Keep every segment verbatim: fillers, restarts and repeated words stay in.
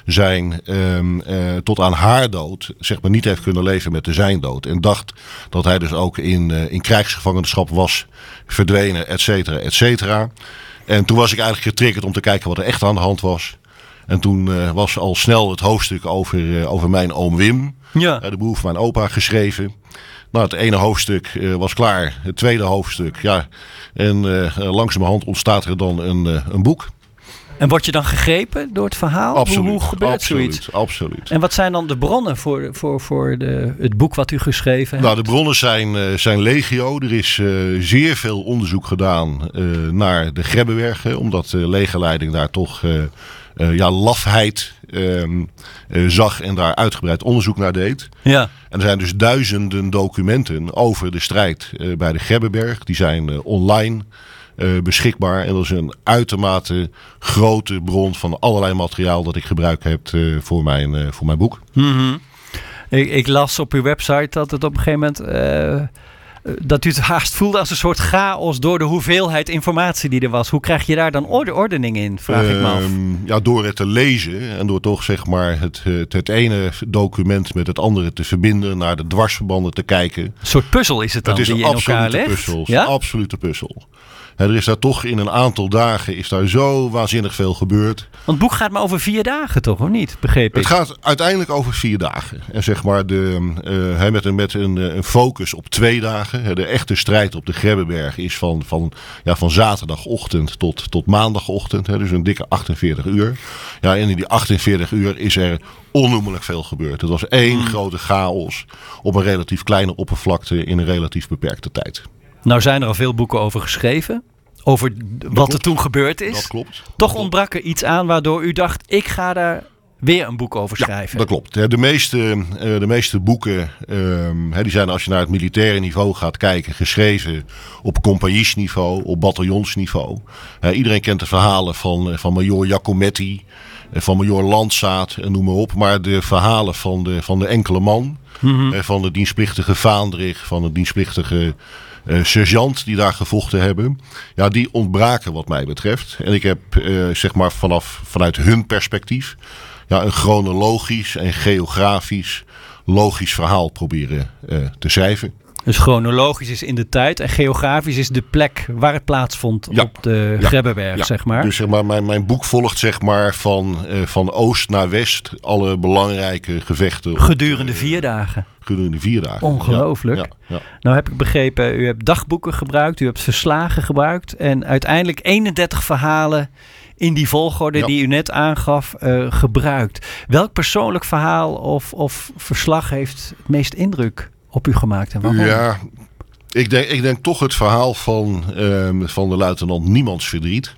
zijn um, uh, tot aan haar dood zeg maar niet heeft kunnen leven met de zijn dood. En dacht dat hij dus ook in, uh, in krijgsgevangenschap was verdwenen, et cetera, et cetera. En toen was ik eigenlijk getriggerd om te kijken wat er echt aan de hand was. En toen uh, was al snel het hoofdstuk over, uh, over mijn oom Wim, ja. uh, de broer van mijn opa, geschreven. Nou, het ene hoofdstuk uh, was klaar. Het tweede hoofdstuk, ja. En uh, langzamerhand ontstaat er dan een, uh, een boek. En word je dan gegrepen door het verhaal? Absoluut, hoe, hoe gebeurt absoluut, zoiets? Absoluut. En wat zijn dan de bronnen voor, voor, voor de, het boek wat u geschreven hebt? Nou, de bronnen zijn, uh, zijn legio. Er is uh, zeer veel onderzoek gedaan uh, naar de Grebbebergen. Omdat de legerleiding daar toch uh, uh, ja, lafheid uh, uh, zag en daar uitgebreid onderzoek naar deed. Ja. En er zijn dus duizenden documenten over de strijd uh, bij de Grebbeberg. Die zijn uh, online uh, beschikbaar. En dat is een uitermate grote bron van allerlei materiaal dat ik gebruikt heb uh, voor, mijn, uh, voor mijn boek. Mm-hmm. ik, ik las op uw website dat het op een gegeven moment... Uh, dat u het haast voelde als een soort chaos door de hoeveelheid informatie die er was. Hoe krijg je daar dan orde, ordening in, vraag ik me af. Um, ja, door het te lezen en door toch zeg maar het, het, het ene document met het andere te verbinden, naar de dwarsverbanden te kijken. Een soort puzzel is het dan, het is die je een in elkaar legt? Puzzel, Ja? Een absolute puzzel. En er is daar toch in een aantal dagen is daar zo waanzinnig veel gebeurd. Want het boek gaat maar over vier dagen toch, of niet? Begreep ik. Het gaat uiteindelijk over vier dagen. En zeg maar de, uh, met, een, met een, een focus op twee dagen. De echte strijd op de Grebbeberg is van, van, ja, van zaterdagochtend tot, tot maandagochtend. Hè, dus een dikke achtenveertig uur. Ja, en in die achtenveertig uur is er onnoemelijk veel gebeurd. Het was één hmm. grote chaos op een relatief kleine oppervlakte in een relatief beperkte tijd. Nou zijn er al veel boeken over geschreven. Over wat klopt. er toen gebeurd is. Dat klopt. Toch dat ontbrak klopt. er iets aan waardoor u dacht, ik ga daar weer een boek over schrijven. Ja, dat klopt. De meeste, de meeste boeken, die zijn als je naar het militaire niveau gaat kijken, geschreven op compagniesniveau, op bataljonsniveau. Iedereen kent de verhalen van, van Major Jacometti, van Major Landzaat en noem maar op. Maar de verhalen van de, van de enkele man, mm-hmm. van de dienstplichtige Vaandrig, van de dienstplichtige Uh, sergeant die daar gevochten hebben. Ja, die ontbraken wat mij betreft. En ik heb uh, zeg maar vanaf, vanuit hun perspectief ja, een chronologisch en geografisch logisch verhaal proberen uh, te schrijven. Dus chronologisch is in de tijd en geografisch is de plek waar het plaatsvond ja. op de ja. Grebbeberg, ja. zeg maar. Dus zeg maar, mijn, mijn boek volgt zeg maar van, uh, van oost naar west alle belangrijke gevechten. Gedurende op, uh, vier dagen. Gedurende vier dagen. Ongelooflijk. Ja, ja, ja. Nou heb ik begrepen, u hebt dagboeken gebruikt, u hebt verslagen gebruikt en uiteindelijk eenendertig verhalen in die volgorde ja. die u net aangaf uh, gebruikt. Welk persoonlijk verhaal of, of verslag heeft het meest indruk op u gemaakt en waarom? Ja, ik denk, ik denk toch het verhaal van, um, van de luitenant Niemands Verdriet.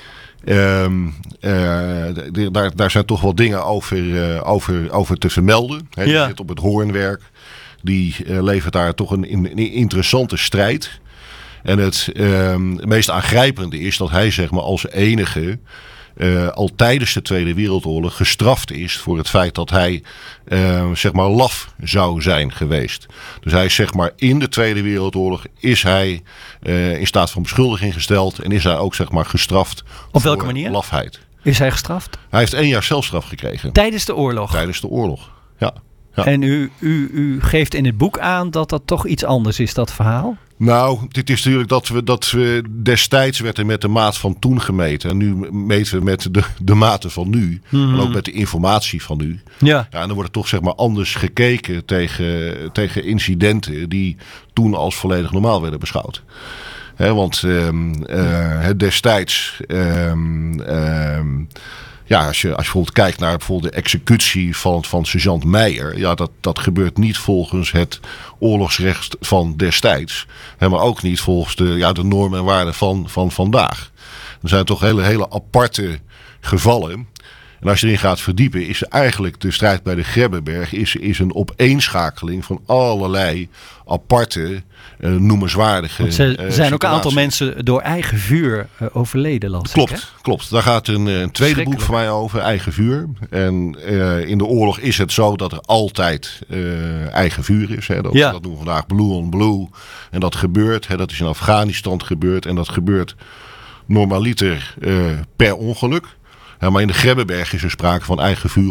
Um, uh, d- daar, daar zijn toch wel dingen over, uh, over, over te vermelden. He, die ja. zit op het hoornwerk. Die uh, levert daar toch een, een, een interessante strijd. En het um, meest aangrijpende is dat hij zeg maar als enige Uh, al tijdens de Tweede Wereldoorlog gestraft is voor het feit dat hij uh, zeg maar laf zou zijn geweest. Dus hij is zeg maar in de Tweede Wereldoorlog is hij uh, in staat van beschuldiging gesteld en is hij ook zeg maar gestraft op welke voor manier? Lafheid. Is hij gestraft? Hij heeft één jaar celstraf gekregen. Tijdens de oorlog? Tijdens de oorlog, ja. ja. En u, u, u geeft in het boek aan dat dat toch iets anders is, dat verhaal? Nou, dit is natuurlijk dat we, dat we destijds werd er met de maat van toen gemeten. En nu meten we met de, de maten van nu. Mm-hmm. En ook met de informatie van nu. Ja. Ja, en dan wordt er toch zeg maar anders gekeken tegen, tegen incidenten die toen als volledig normaal werden beschouwd. He, want um, uh, destijds... Um, um, Ja, als je, als je bijvoorbeeld kijkt naar bijvoorbeeld de executie van, van sergeant Meijer. Ja, dat, dat gebeurt niet volgens het oorlogsrecht van destijds. Hè, maar ook niet volgens de, ja, de normen en waarden van, van vandaag. Er zijn toch hele, hele aparte gevallen. En als je erin gaat verdiepen, is eigenlijk de strijd bij de Grebbeberg is, is een opeenschakeling van allerlei aparte, uh, noemenswaardige Want er uh, zijn ook een aantal mensen door eigen vuur uh, overleden, las Klopt, ik, hè? klopt. Daar gaat een, een tweede boek van mij over, Eigen Vuur. En uh, in de oorlog is het zo dat er altijd uh, eigen vuur is. Hè. Dat, ja. dat noemen we vandaag blue on blue. En dat gebeurt, hè. Dat is in Afghanistan gebeurd. En dat gebeurt normaliter uh, per ongeluk. Ja, maar in de Grebbeberg is er sprake van eigen vuur